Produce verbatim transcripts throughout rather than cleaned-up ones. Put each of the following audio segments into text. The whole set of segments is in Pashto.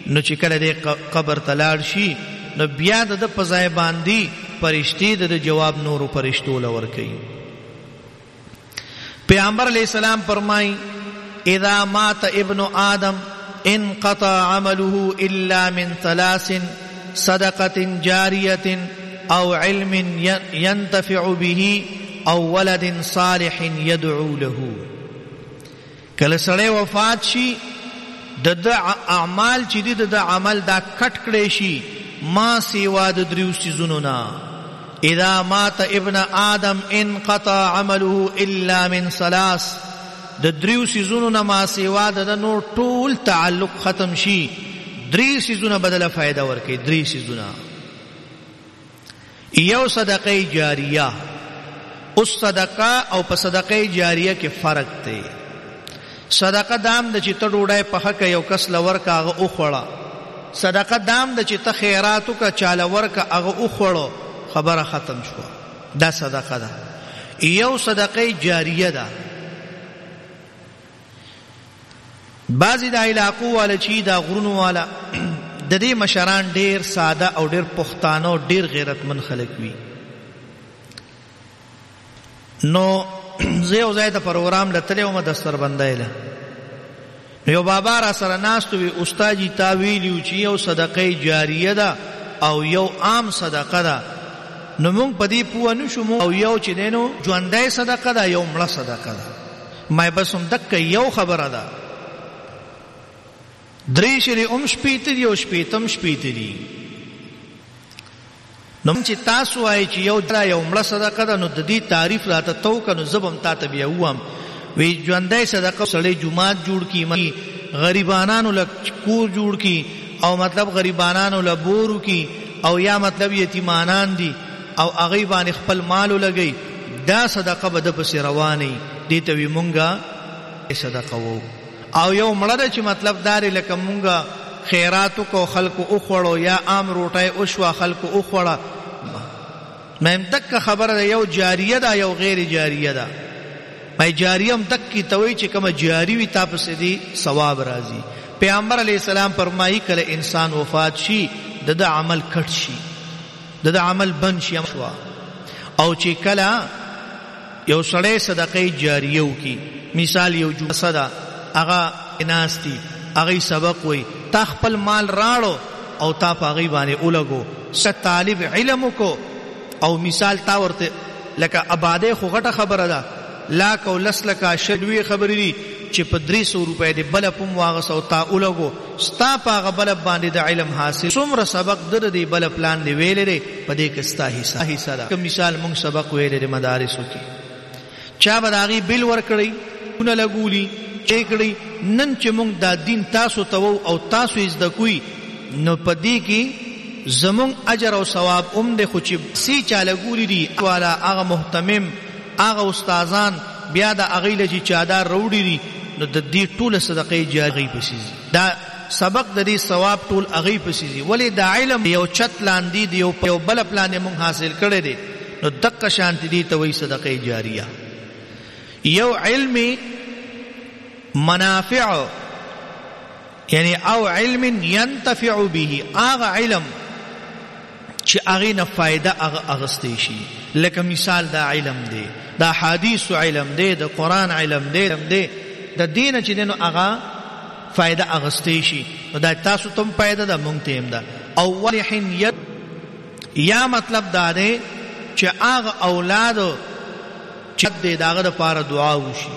نو چې کله دې قبر ته لاړ شي نو بیا د په ځای باندې فرشتي د جواب نورو فرشتو لور کوي. پیغمبر علیہ السلام فرمای اذا مات ابن آدم انقطع عمله الا من ثلاث صدقة جارية او علم ينتفع به او ولد صالح يدعو له. کله سړی وفات شي د د اعمال چې د د عمل دا کټ کړي شي ما سیوا د دریو سيزونو نه. اذا مات ابن آدم انقطع عمله الا من ثلاث، د دریو سيزونو نه ما سیوا د نور ټول تعلق ختم شي. درې سيزونه بدله فائدہ ورکړي. درې سيزونه یو صدقه جاریه. اوس صدقه او په صدقه جاریه کې فرق دی. صدقه دام د چې ته ډوډۍ په حق یو کس لور کا هغه او خوړه. صدقه دام د چې ته خیراتو کا چاله ور کا هغه او خوړو، خبره ختم شو. دا صدقه ده. یو صدقه جاریه ده. بعضی د علاقو والا چې دا غرونو والا د دې مشران ډیر ساده او ډیر پښتانه او ډیر غیرتمن خلک وي. نو زه یو ځای ته پروګرام لته وم دستر بندایله، یو بابا را سره ناستو وی استاد جی تا ویلیو چې یو صدقه جاریه ده او یو عام صدقه ده. نو موږ په دې پوه نشو او یو چې دینو ژوندۍ صدقه ده یو مړه صدقه ده. مې بس هم دک یو خبره ده. درې شری ام شپېته دی او شپېتم شپېته دی. نو چې تاسو وایي چې یو درا یو مړه صدقه ده نو د دې تعریف راته تو کنو زبم تاسو بیا وام وی ژوندۍ صدقه سړی جمعات جوړ کی، غریبانانو له کور جوړ کی او مطلب غریبانانو له بورو کی او یا مطلب یتیمانان دي او هغه باندې خپل مال لګي. دا صدقه به د پس رواني دي ته وی مونږه صدقه وو. او یو مړه چې مطلب دار لکه مونږه خیراتو کو خلکو او خوړو یا عام روټای او شوا خلکو او خوړه. مې تک خبره ده یو جاریه ده یو غیر جاریه ده. مې جاریه هم تک کی توي چې کوم جاری وي تاسو دې ثواب راځي. پیغمبر علی السلام فرمایي کله انسان وفات شي د د عمل کټ شي، د د عمل بند شي. او چې کله یو سړی صدقه جاریه وکي، مثال یو جو صدا هغه ناستی هغه سبق وي تا خپل مال راړو او تا پاغي باندې اولګو ست طالب علم کو او مثال تا ورته لکه آباده خو غټه خبره ده لاک او لسلکا شډوي خبرې دي چې په درې سو روپۍ دی بل پم واغس او تا اولګو ستا پاغه بل باندې د علم حاصل څومره سبق در دی بل پلان دی ویلې دی په دې کې ستا حصہ حصہ ده. کوم مثال مونږ سبق ویلې دی مدارسو کې چا بداغي بل ور کړی کونه لګولي چې کړی نن چې مونږ دا دین تاسو ته او تاسو یې زده کوی نو په دې کې زمون اجر او ثواب اوم د خو چې سی چاله ګوري دي والا هغه محتمم هغه استادان بیا د اغیله چې چادر وروړي دي نو د دې ټول صدقې جاریه پسې دا سبق د دې ثواب ټول اغي پسې ولی د علم یو چت لاندې دی یو بل پلان مونږ حاصل کړی دی نو دغه شانتی دي ته وی صدقې جاریه. یو علمي منافع یعنی او علم ينتفع به، هغه علم چې هغه نه فائدہ اغستې شي. لکه مثال دا علم دی، دا حدیث علم دی، دا قرآن علم دی، د دین چې دینو هغه فائدہ اغستې شي نو دا تاسو تم فائدہ ده مونږ ته هم ده. اول حین یا مطلب دا دی چې هغه اولاد چې د داغه لپاره دعا وشي.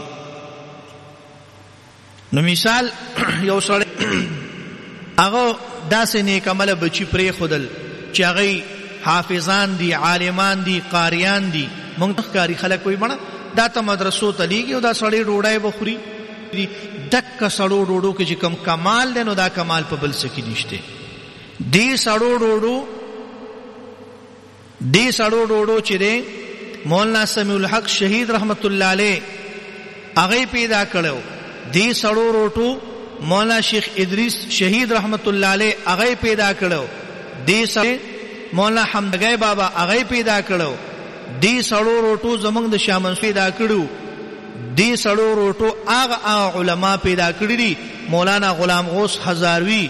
نو مثال یو سړی هغه داسې نیک عمل بچی پرې خودل چې هغه حافظان دي، عالمان دي، قاریان دي. مونږ ښکاری خلک وي مړه دا ته مدرسو ته لیږي او دا سړی ډوډۍ بخوري. دک سړو ډوډو کې چې کم کمال دی نو دا کمال په بل څه کې نشته. دې سړو ډوډو دې سړو ډوډو چې دی مولانا سمیع الحق شهید رحمت الله علیه هغه پیدا کړو. دې سړو روټو مولانا شیخ ادریس شهید رحمت الله علیه هغه پیدا کړو. دې سړو مولانا حمدګای بابا هغه پیدا کړو. دې سړو روټو زمنګ د شامن پیدا کړو. دې سړو روټو هغه علما پیدا کړی دي. مولانا غلام غوث هزاروی